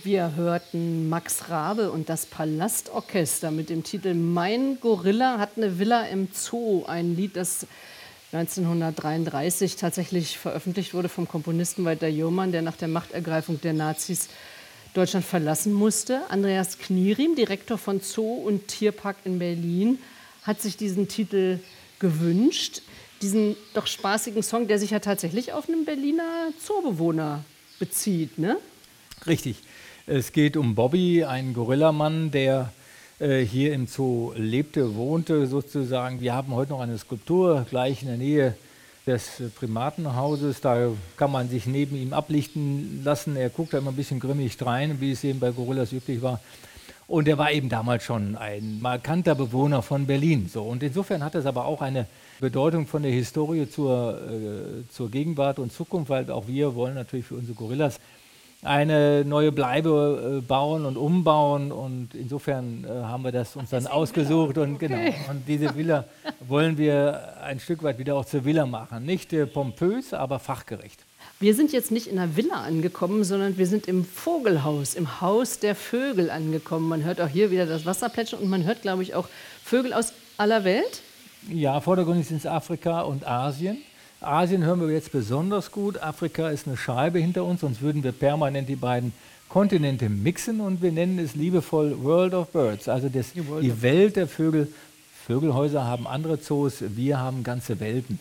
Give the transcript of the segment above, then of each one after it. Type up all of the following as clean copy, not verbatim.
Wir hörten Max Rabe und das Palastorchester mit dem Titel Mein Gorilla hat eine Villa im Zoo. Ein Lied, das 1933 tatsächlich veröffentlicht wurde vom Komponisten Walter Jurmann, der nach der Machtergreifung der Nazis Deutschland verlassen musste. Andreas Knieriem, Direktor von Zoo und Tierpark in Berlin, hat sich diesen Titel gewünscht. Diesen doch spaßigen Song, der sich ja tatsächlich auf einen Berliner Zoobewohner bezieht, ne? Richtig. Es geht um Bobby, einen Gorillamann, der hier im Zoo lebte, wohnte sozusagen. Wir haben heute noch eine Skulptur gleich in der Nähe des Primatenhauses. Da kann man sich neben ihm ablichten lassen. Er guckt da immer ein bisschen grimmig rein, wie es eben bei Gorillas üblich war. Und er war eben damals schon ein markanter Bewohner von Berlin. So. Und insofern hat es aber auch eine Bedeutung von der Historie zur Gegenwart und Zukunft, weil auch wir wollen natürlich für unsere Gorillas eine neue Bleibe bauen und umbauen, und insofern haben wir das uns dann ausgesucht und okay. Genau, und diese Villa wollen wir ein Stück weit wieder auch zur Villa machen. Nicht pompös, aber fachgerecht. Wir sind jetzt nicht in einer Villa angekommen, sondern wir sind im Vogelhaus, im Haus der Vögel angekommen. Man hört auch hier wieder das Wasser plätschern und man hört, glaube ich, auch Vögel aus aller Welt. Ja, vordergründig sind es Afrika und Asien. Asien hören wir jetzt besonders gut. Afrika ist eine Scheibe hinter uns, sonst würden wir permanent die beiden Kontinente mixen, und wir nennen es liebevoll World of Birds, also die Welt der Vögel. Vögelhäuser haben andere Zoos, wir haben ganze Welten.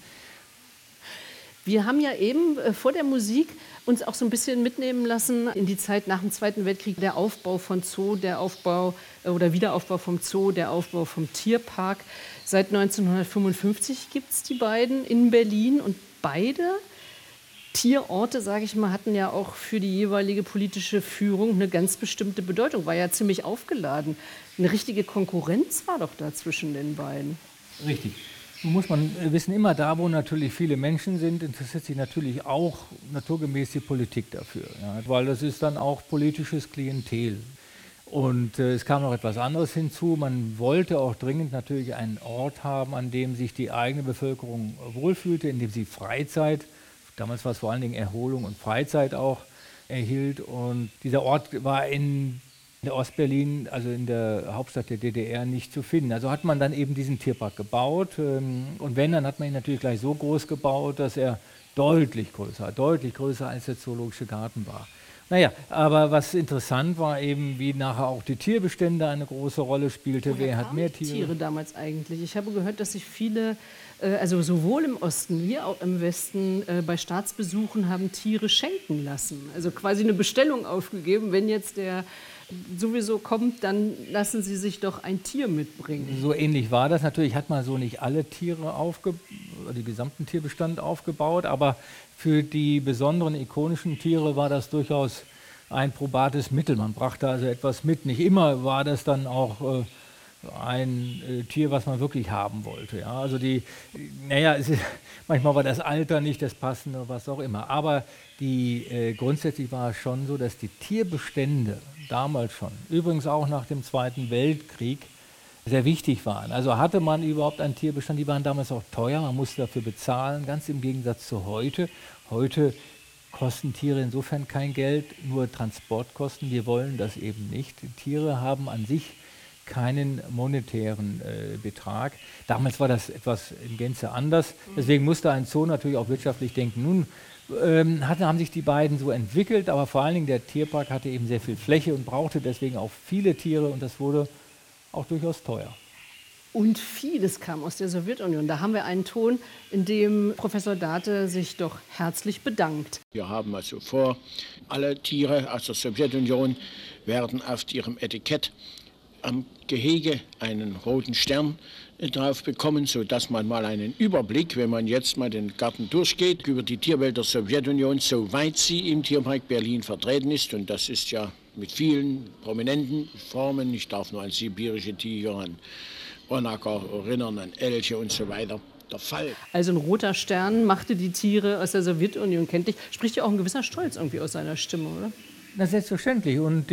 Wir haben ja eben vor der Musik uns auch so ein bisschen mitnehmen lassen in die Zeit nach dem Zweiten Weltkrieg. Der Aufbau von Zoo, der Aufbau oder Wiederaufbau vom Zoo, der Aufbau vom Tierpark. Seit 1955 gibt es die beiden in Berlin, und beide Tierorte, sage ich mal, hatten ja auch für die jeweilige politische Führung eine ganz bestimmte Bedeutung. War ja ziemlich aufgeladen. Eine richtige Konkurrenz war doch da zwischen den beiden. Richtig. Nun muss man wissen, immer da, wo natürlich viele Menschen sind, interessiert sich natürlich auch naturgemäß die Politik dafür. Ja, weil das ist dann auch politisches Klientel. Und es kam noch etwas anderes hinzu. Man wollte auch dringend natürlich einen Ort haben, an dem sich die eigene Bevölkerung wohlfühlte, in dem sie Freizeit, damals war es vor allen Dingen Erholung und Freizeit auch, erhielt. Und dieser Ort war in der Ostberlin, also in der Hauptstadt der DDR, nicht zu finden. Also hat man dann eben diesen Tierpark gebaut. Und wenn, dann hat man ihn natürlich gleich so groß gebaut, dass er deutlich größer als der Zoologische Garten war. Naja, aber was interessant war eben, wie nachher auch die Tierbestände eine große Rolle spielte. Wer hat mehr Tiere damals eigentlich? Ich habe gehört, dass sich viele, also sowohl im Osten wie auch im Westen, bei Staatsbesuchen haben Tiere schenken lassen. Also quasi eine Bestellung aufgegeben, wenn jetzt der sowieso kommt, dann lassen Sie sich doch ein Tier mitbringen. So ähnlich war das. Natürlich hat man so nicht alle Tiere den gesamten Tierbestand aufgebaut, aber für die besonderen ikonischen Tiere war das durchaus ein probates Mittel. Man brachte also etwas mit. Nicht immer war das dann auch ein Tier, was man wirklich haben wollte. Ja? Also manchmal war das Alter nicht das Passende, was auch immer. Aber grundsätzlich war es schon so, dass die Tierbestände damals schon, übrigens auch nach dem Zweiten Weltkrieg, sehr wichtig waren. Also hatte man überhaupt einen Tierbestand, die waren damals auch teuer, man musste dafür bezahlen, ganz im Gegensatz zu heute. Heute kosten Tiere insofern kein Geld, nur Transportkosten. Wir wollen das eben nicht. Tiere haben an sich keinen monetären Betrag. Damals war das etwas in Gänze anders. Deswegen musste ein Zoo natürlich auch wirtschaftlich denken. Nun haben sich die beiden so entwickelt, aber vor allen Dingen der Tierpark hatte eben sehr viel Fläche und brauchte deswegen auch viele Tiere, und das wurde auch durchaus teuer. Und vieles kam aus der Sowjetunion. Da haben wir einen Ton, in dem Professor Date sich doch herzlich bedankt. Wir haben also vor, alle Tiere aus der Sowjetunion werden auf ihrem Etikett am Gehege einen roten Stern drauf bekommen, sodass man mal einen Überblick, wenn man jetzt mal den Garten durchgeht, über die Tierwelt der Sowjetunion, soweit sie im Tierpark Berlin vertreten ist. Und das ist ja mit vielen prominenten Formen. Ich darf nur an sibirische Tiger, an Onacker erinnern, an Elche und so weiter. Der Fall. Also ein roter Stern machte die Tiere aus der Sowjetunion kenntlich. Spricht ja auch ein gewisser Stolz irgendwie aus seiner Stimme, oder? Na, selbstverständlich. Und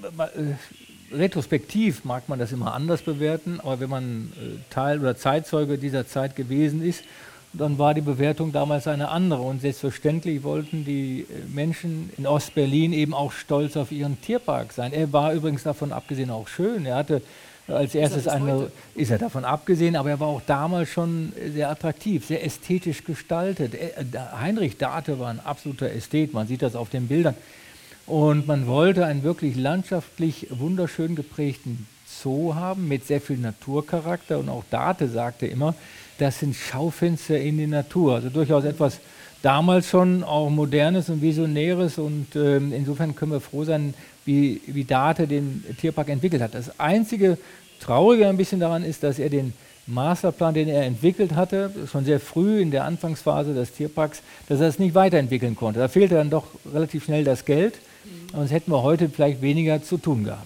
retrospektiv mag man das immer anders bewerten, aber wenn man Teil oder Zeitzeuge dieser Zeit gewesen ist, dann war die Bewertung damals eine andere. Und selbstverständlich wollten die Menschen in Ostberlin eben auch stolz auf ihren Tierpark sein. Er war übrigens davon abgesehen auch schön. Er hatte als erstes ist er davon abgesehen, aber er war auch damals schon sehr attraktiv, sehr ästhetisch gestaltet. Heinrich Date war ein absoluter Ästhet, man sieht das auf den Bildern. Und man wollte einen wirklich landschaftlich wunderschön geprägten Zoo haben mit sehr viel Naturcharakter. Und auch Date sagte immer, das sind Schaufenster in die Natur. Also durchaus etwas damals schon auch Modernes und Visionäres. Und insofern können wir froh sein, wie Date den Tierpark entwickelt hat. Das einzige Traurige ein bisschen daran ist, dass er den Masterplan, den er entwickelt hatte, schon sehr früh in der Anfangsphase des Tierparks, dass er es nicht weiterentwickeln konnte. Da fehlte dann doch relativ schnell das Geld. Sonst hätten wir heute vielleicht weniger zu tun gehabt.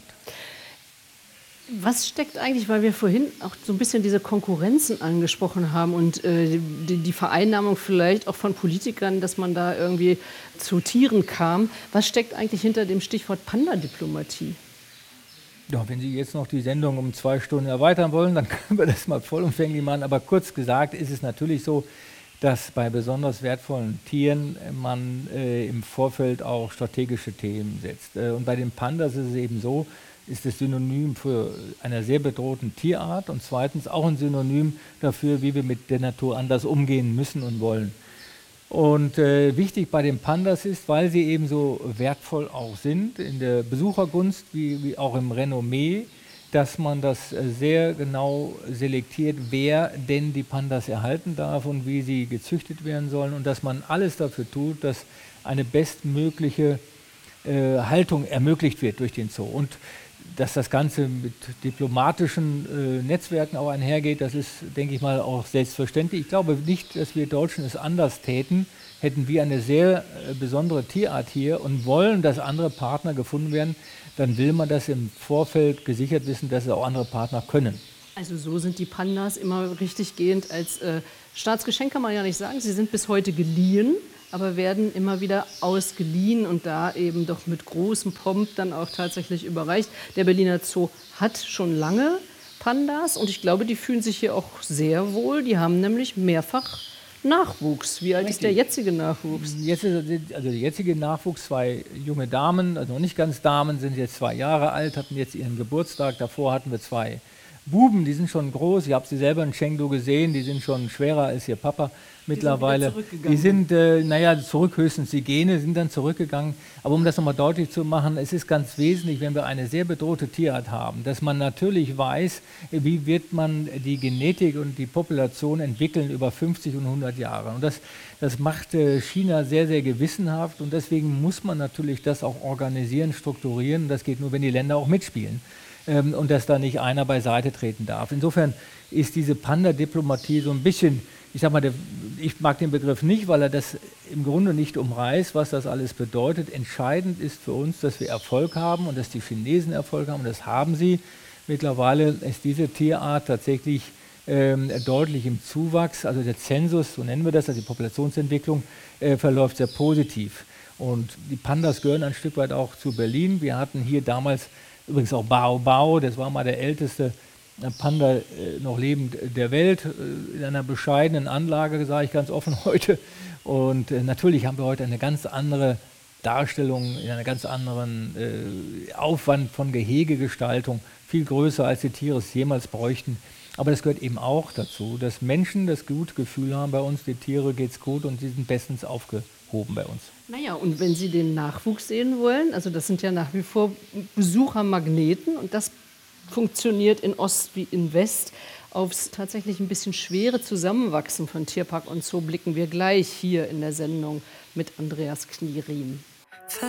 Was steckt eigentlich, weil wir vorhin auch so ein bisschen diese Konkurrenzen angesprochen haben und die Vereinnahmung vielleicht auch von Politikern, dass man da irgendwie zu Tieren kam. Was steckt eigentlich hinter dem Stichwort Panda-Diplomatie? Ja, wenn Sie jetzt noch die Sendung um 2 Stunden erweitern wollen, dann können wir das mal vollumfänglich machen. Aber kurz gesagt ist es natürlich so, dass bei besonders wertvollen Tieren man im Vorfeld auch strategische Themen setzt. Und bei den Pandas ist es eben so, ist es Synonym für eine sehr bedrohten Tierart und zweitens auch ein Synonym dafür, wie wir mit der Natur anders umgehen müssen und wollen. Und wichtig bei den Pandas ist, weil sie eben so wertvoll auch sind, in der Besuchergunst wie auch im Renommee, dass man das sehr genau selektiert, wer denn die Pandas erhalten darf und wie sie gezüchtet werden sollen und dass man alles dafür tut, dass eine bestmögliche Haltung ermöglicht wird durch den Zoo. Und dass das Ganze mit diplomatischen Netzwerken auch einhergeht, das ist, denke ich mal, auch selbstverständlich. Ich glaube nicht, dass wir Deutschen es anders täten, hätten wir eine sehr besondere Tierart hier und wollen, dass andere Partner gefunden werden, dann will man das im Vorfeld gesichert wissen, dass es auch andere Partner können. Also so sind die Pandas immer richtig gehend als Staatsgeschenk, kann man ja nicht sagen. Sie sind bis heute geliehen, aber werden immer wieder ausgeliehen und da eben doch mit großem Pomp dann auch tatsächlich überreicht. Der Berliner Zoo hat schon lange Pandas und ich glaube, die fühlen sich hier auch sehr wohl. Die haben nämlich mehrfach Nachwuchs. Wie alt ist der jetzige Nachwuchs? Jetzt ist also der jetzige Nachwuchs, 2 junge Damen, also noch nicht ganz Damen, sind jetzt 2 Jahre alt, hatten jetzt ihren Geburtstag. Davor hatten wir 2 Buben, die sind schon groß. Ich habe sie selber in Chengdu gesehen, die sind schon schwerer als ihr Papa mittlerweile. Die sind zurück höchstens die Gene, sind dann zurückgegangen. Aber um das nochmal deutlich zu machen, es ist ganz wesentlich, wenn wir eine sehr bedrohte Tierart haben, dass man natürlich weiß, wie wird man die Genetik und die Population entwickeln über 50 und 100 Jahre. Und das macht China sehr, sehr gewissenhaft und deswegen muss man natürlich das auch organisieren, strukturieren. Das geht nur, wenn die Länder auch mitspielen. Und dass da nicht einer beiseite treten darf. Insofern ist diese Panda-Diplomatie so ein bisschen, ich sag mal, ich mag den Begriff nicht, weil er das im Grunde nicht umreißt, was das alles bedeutet. Entscheidend ist für uns, dass wir Erfolg haben und dass die Chinesen Erfolg haben und das haben sie. Mittlerweile ist diese Tierart tatsächlich deutlich im Zuwachs, also der Zensus, so nennen wir das, also die Populationsentwicklung verläuft sehr positiv. Und die Pandas gehören ein Stück weit auch zu Berlin. Wir hatten hier damals übrigens auch Bao Bao, das war mal der älteste Panda noch lebend der Welt, in einer bescheidenen Anlage, sage ich ganz offen heute. Und natürlich haben wir heute eine ganz andere Darstellung, in einer ganz anderen Aufwand von Gehegegestaltung, viel größer als die Tiere es jemals bräuchten. Aber das gehört eben auch dazu, dass Menschen das gute Gefühl haben bei uns, die Tiere geht's gut und sie sind bestens aufgehoben bei uns. Naja, und wenn Sie den Nachwuchs sehen wollen, also das sind ja nach wie vor Besuchermagneten und das funktioniert in Ost wie in West. Aufs tatsächlich ein bisschen schwere Zusammenwachsen von Tierpark und Zoo blicken wir gleich hier in der Sendung mit Andreas Knieriem.